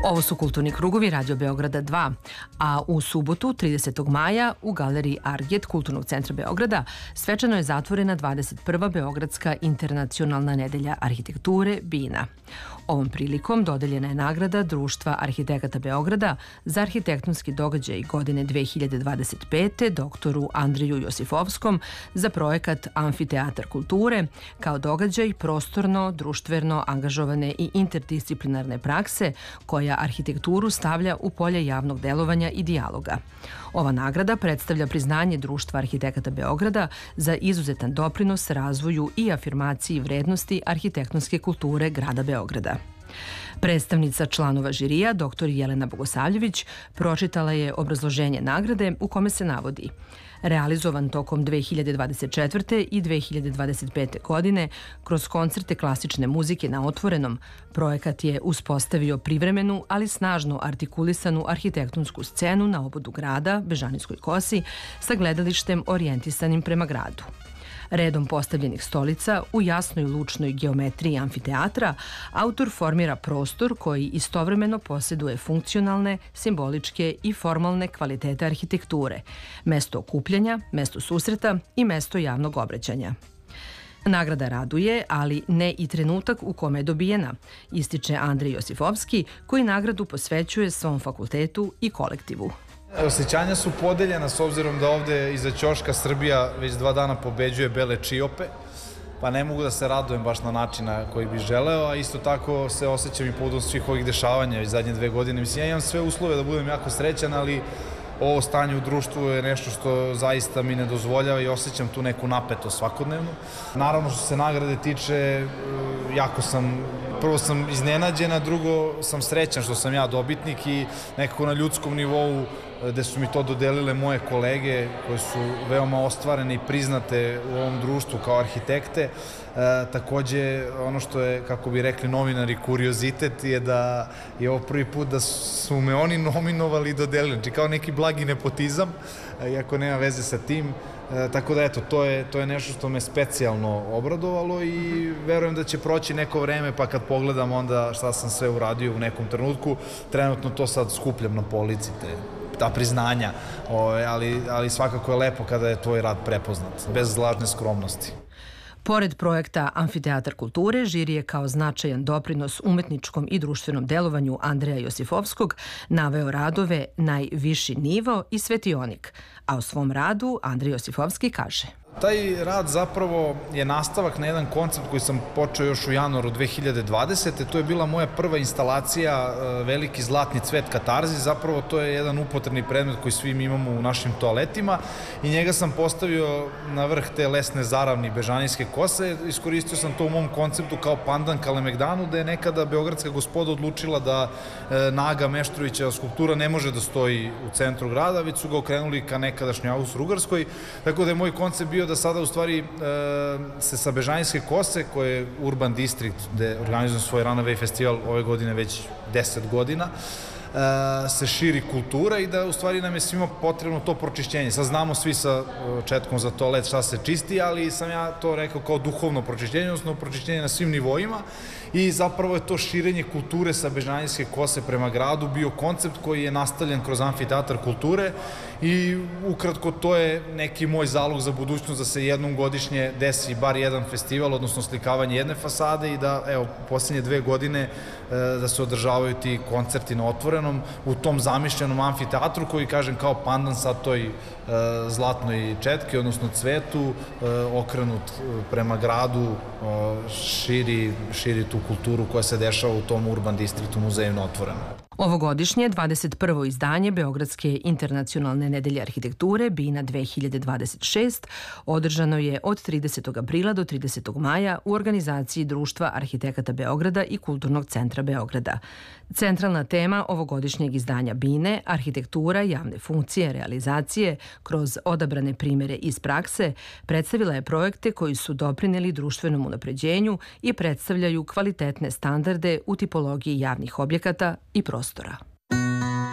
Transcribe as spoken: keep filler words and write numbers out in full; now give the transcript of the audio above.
Ovo su Kulturni krugovi Radio Beograda dva, a u subotu, tridesetog maja, u galeriji Arget Kulturnog centra Beograda svečano je zatvorena dvadeset prva Beogradska internacionalna nedelja arhitekture BINA. Ovom prilikom dodeljena je nagrada Društva arhitekata Beograda za arhitektonski događaj godine dve hiljade dvadeset pete doktoru Andriju Josifovskom za projekat Amfiteatar kulture kao događaj prostorno, društveno angažovane i interdisciplinarne prakse koja arhitekturu stavlja u polje javnog delovanja i dijaloga. Ova nagrada predstavlja priznanje Društva arhitekata Beograda za izuzetan doprinos razvoju i afirmaciji vrednosti arhitektonske kulture grada Beograda. Predstavnica članova žirija, doktor Jelena Bogosavljević, pročitala je obrazloženje nagrade u kome se navodi: realizovan tokom dve hiljade dvadeset četvrte. i dve hiljade dvadeset pete. godine kroz koncerte klasične muzike na otvorenom, projekat je uspostavio privremenu, ali snažno artikulisanu arhitektonsku scenu na obodu grada, Bežanijskoj kosi, sa gledalištem orijentisanim prema gradu. Redom postavljenih stolica u jasnoj lučnoj geometriji amfiteatra autor formira prostor koji istovremeno posjeduje funkcionalne, simboličke i formalne kvalitete arhitekture, mesto okupljanja, mesto susreta i mesto javnog obraćanja. Nagrada raduje, ali ne i trenutak u kome je dobijena, ističe Andrej Josifovski, koji nagradu posvećuje svom fakultetu i kolektivu. Osjećanja su podeljena s obzirom da ovde iza ćoška Srbija već dva dana pobeđuje bele čiope, pa ne mogu da se radujem baš na način na koji bih želeo, a isto tako se osjećam i povodom svih ovih dešavanja već zadnje dve godine. Mislim, ja imam sve uslove da budem jako srećan, ali ovo stanje u društvu je nešto što zaista mi ne dozvoljava i osjećam tu neku napetost svakodnevno. Naravno, što se nagrade tiče, jako sam, prvo sam iznenađen, a drugo sam srećan što sam ja dobitnik i nekako na ljudskom nivou gde su mi to dodelile moje kolege koje su veoma ostvarene i priznate u ovom društvu kao arhitekte. E, takođe, ono što je, kako bi rekli novinari, kuriozitet je da je ovo prvi put da su me oni nominovali i dodelili, znači kao neki blagi nepotizam, iako nema veze sa tim. E, tako da eto, to je, to je nešto što me specijalno obradovalo i verujem da će proći neko vreme, pa kad pogledam onda šta sam sve uradio u nekom trenutku, trenutno to sad skupljam na polici, te ta priznanja, ali, ali svakako je lepo kada je tvoj rad prepoznat, bez lažne skromnosti. Pored projekta Amfiteatar kulture, žiri je kao značajan doprinos umetničkom i društvenom delovanju Andreja Josifovskog naveo radove Najviši nivo i Svetionik, a o svom radu Andrej Josifovski kaže: taj rad zapravo je nastavak na jedan koncept koji sam počeo još u januaru dve hiljade dvadesete. To je bila moja prva instalacija Veliki zlatni cvet katarzi. Zapravo to je jedan upotrebni predmet koji svi mi imamo u našim toaletima i njega sam postavio na vrh te lesne zaravni Bežanijske kose. Iskoristio sam to u mom konceptu kao pandan Kalemegdanu, da je nekada beogradska gospoda odlučila da Naga Meštrovićeva skulptura ne može da stoji u centru grada, već su ga okrenuli ka nekadašnjoj Austro-Ugarskoj. Tako da je moj koncept bio da sada u stvari se sa Bežanijske kose, koje je urban distrikt gde organizujem svoj Runaway festival ove godine već deset godina, se širi kultura i da u stvari nam je svima potrebno to pročišćenje. Sad znamo svi sa četkom za toalet šta se čisti, ali sam ja to rekao kao duhovno pročišćenje, odnosno pročišćenje na svim nivoima i zapravo je to širenje kulture sa Bežanijske kose prema gradu bio koncept koji je nastavljen kroz Amfiteatar kulture i ukratko to je neki moj zalog za budućnost da se jednom godišnje desi bar jedan festival, odnosno slikavanje jedne fasade i da, evo, posljednje dve godine da se održavaju ti koncerti na otvorenom u tom zamišljenom amfiteatru koji, kažem, kao pandan sad toj zlatnoj četki, odnosno cvetu, okrenut prema gradu, širi, širi tu kulturu koja se dešava u tom urban distriktu muzeju na otvorenom. Ovogodišnje dvadeset prvo izdanje Beogradske internacionalne nedelje arhitekture BINA dve hiljade dvadeset šest održano je od tridesetog aprila do tridesetog maja u organizaciji Društva arhitekata Beograda i Kulturnog centra Beograda. Centralna tema ovogodišnjeg izdanja BINE, arhitektura, javne funkcije, realizacije, kroz odabrane primere iz prakse, predstavila je projekte koji su doprineli društvenom unapređenju i predstavljaju kvalitetne standarde u tipologiji javnih objekata i prostora.